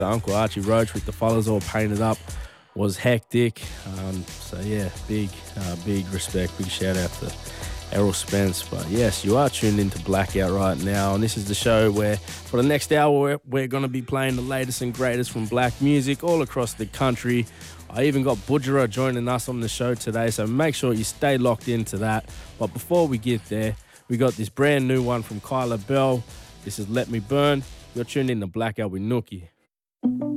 Uncle Archie Roach with the Followers All Painted Up was hectic. So yeah, big respect, big shout out to Errol Spence. But yes, you are tuned into Blackout right now, and this is the show where for the next hour we're going to be playing the latest and greatest from black music all across the country. I even got Budgerah joining us on the show today, so make sure you stay locked into that. But before we get there, we got this brand new one from Kyla Bell. This is Let Me Burn. You're tuned in to Blackout with Nookie.